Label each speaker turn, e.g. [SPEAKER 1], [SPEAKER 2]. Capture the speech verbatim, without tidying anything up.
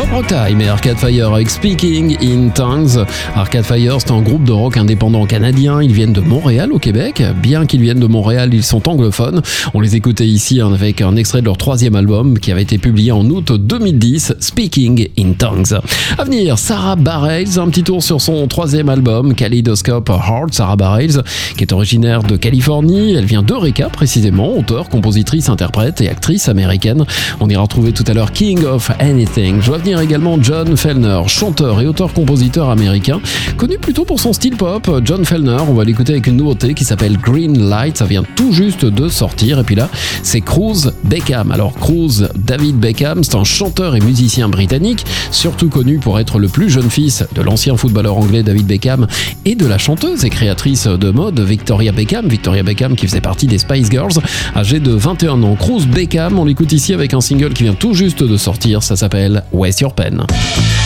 [SPEAKER 1] Pop Rock Time et Arcade Fire avec Speaking in Tongues. Arcade Fire, c'est un groupe de rock indépendant canadien. Ils viennent de Montréal au Québec. Bien qu'ils viennent de Montréal, ils sont anglophones. On les écoutait ici avec un extrait de leur troisième album qui avait été publié en août deux mille dix, Speaking in Tongues. À venir, Sarah Bareilles, un petit tour sur son troisième album, Kaleidoscope Heart. Sarah Bareilles, qui est originaire de Californie. Elle vient d'Eureka précisément, auteure, compositrice, interprète et actrice américaine. On ira retrouver tout à l'heure King of Anything. Je vois venir également John Fellner, chanteur et auteur-compositeur américain, connu plutôt pour son style pop. John Fellner, on va l'écouter avec une nouveauté qui s'appelle Green Light, ça vient tout juste de sortir. Et puis là, c'est Cruz Beckham. Alors Cruz David Beckham, c'est un chanteur et musicien britannique, surtout connu pour être le plus jeune fils de l'ancien footballeur anglais David Beckham et de la chanteuse et créatrice de mode Victoria Beckham. Victoria Beckham qui faisait partie des Spice Girls, âgée de vingt et un ans. Cruz Beckham, on l'écoute ici avec un single qui vient tout juste de sortir, ça s'appelle Waste Your Pen.